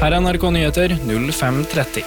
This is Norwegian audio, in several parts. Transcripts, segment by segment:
Her er NRK Nyheter 05:30.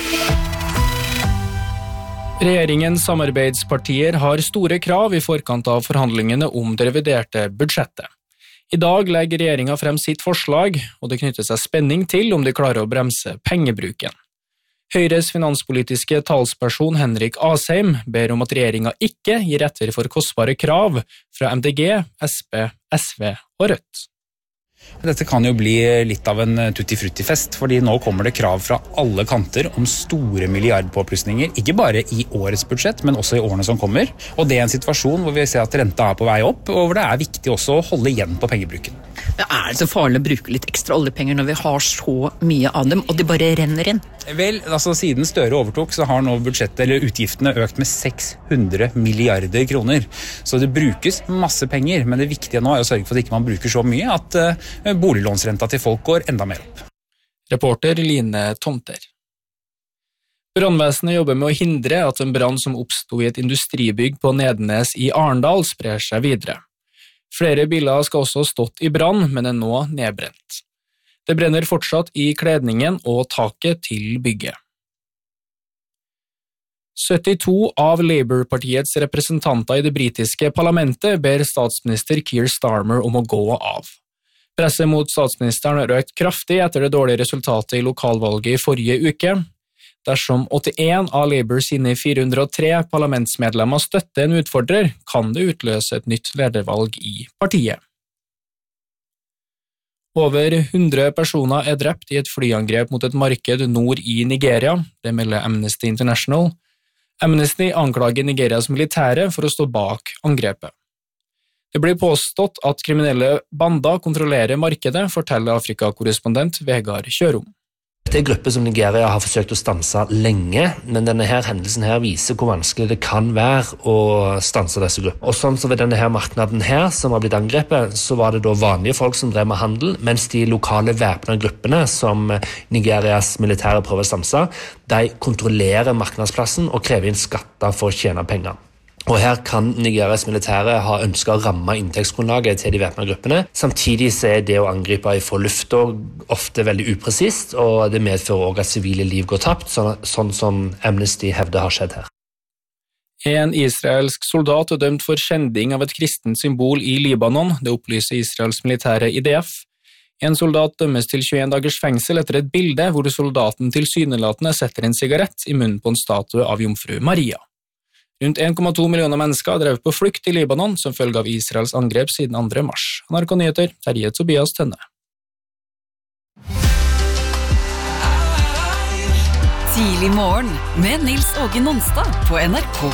Regjeringens samarbeidspartier har store krav i forkant av forhandlingene om det reviderte budsjettet. I dag legger regjeringen frem sitt forslag, og det knytter seg spenning til om de klarer å bremse pengebruken. Høyres finanspolitiske talsperson Henrik Asheim ber om at regjeringen ikke gir etter for kostbare krav fra MDG, SP, SV og Rødt. Dette kan jo bli litt av en tutti-frutti-fest, fordi nå kommer det krav fra alle kanter om store milliardpåplussinger, ikke bare i årets budsjett, men også i årene som kommer. Og det er en situasjon hvor vi ser at renta er på vei opp, og hvor det er viktig også å holde igjen på pengebruken. Det er så farlig å bruke litt ekstra oljepenger når vi har så mye av dem, og de bare renner inn. Vel, altså siden Støre overtok, så har nå budsjettet, eller utgiftene, økt med 600 milliarder kroner. Så det brukes masse penger, men det viktige nå er å sørge for at ikke man bruker så mye at boliglånsrenta til folk går enda mer opp. Reporter Line Tomter. Brannvesenet jobber med å hindre at en brann som oppstod i et industribygg på Nedenes i Arendal sprer seg videre. Flere biler skal også ha stått i brann, men er nå nedbrent. Det brenner fortsatt i kledningen og taket til bygget. 72 av Labour-partiets representanter i det britiske parlamentet ber statsminister Keir Starmer om å gå av. Presset mot statsministeren har økt kraftig etter det dårlige resultatet i lokalvalget i forrige uke. Dersom 81 av Labour sine 403 parlamentsmedlemmer støtter en utfordrer, kan det utløse et nytt ledervalg i partiet. Over 100 personer er drept i et flyangrep mot et marked nord i Nigeria, det melder Amnesty International. Amnesty anklager Nigerias militære for å stå bak angrepet. Det blir påstått at kriminelle bander kontrollerer markedet, forteller Afrika-korrespondent Vegard Kjørom. Det er grupper som Nigeria har forsøkt å stanse lenge, men denne her hendelsen her viser hvor vanskelig det kan være å stanse disse gruppene. Og sånn som ved denne her marknaden her, som har blitt angrepet, så var det da vanlige folk som drev med handel, mens de lokale væpnede gruppene som Nigerias militære prøver å stanse, de kontrollerer marknadsplassen og krever inn skatter for å tjene penger. Og her kan Nigerias militære ha ønsket å ramme inntektsgrunnlaget til de væpnede gruppene. Samtidig så er det å angripe fra lufta ofte veldig upresist, og det medfører også at sivile liv går tapt, sånn som Amnesty hevder har skjedd her. En israelsk soldat er dømt for skjending av et kristent symbol i Libanon, det opplyser Israels militære IDF. En soldat dømmes til 21 dagers fengsel etter et bilde hvor soldaten tilsynelatende setter en sigarett i munnen på en statue av jomfru Maria. Rundt 1,2 millioner mennesker har drevet på flukt i Libanon som følge av Israels angrep siden 2. mars. NRK Nyheter, Terje Tobias Tønne. Tidlig morgen med Nils Åge Nonstad på NRK